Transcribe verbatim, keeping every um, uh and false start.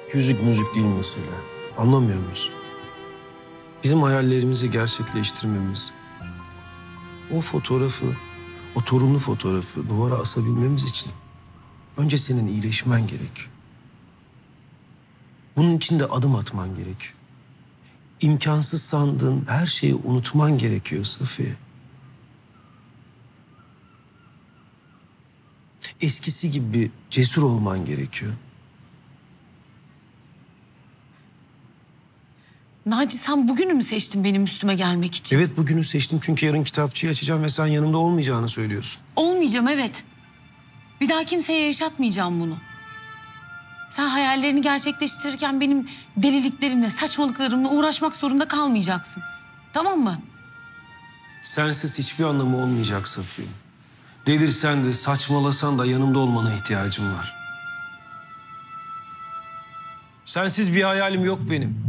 Yüzük müzik değil mesele. Anlamıyor musun? Bizim hayallerimizi gerçekleştirmemiz, o fotoğrafı, o torunlu fotoğrafı duvara asabilmemiz için önce senin iyileşmen gerek. Bunun için de adım atman gerek. İmkansız sandığın her şeyi unutman gerekiyor Safiye. Eskisi gibi cesur olman gerekiyor. Naci, sen bugünü mü seçtin benim üstüme gelmek için? Evet, bugünü seçtim çünkü yarın kitapçıyı açacağım ve sen yanımda olmayacağını söylüyorsun. Olmayacağım, evet. Bir daha kimseye yaşatmayacağım bunu. Sen hayallerini gerçekleştirirken benim deliliklerimle, saçmalıklarımla uğraşmak zorunda kalmayacaksın. Tamam mı? Sensiz hiçbir anlamı olmayacak Safiye. Delirsen de saçmalasan da yanımda olmana ihtiyacım var. Sensiz bir hayalim yok benim.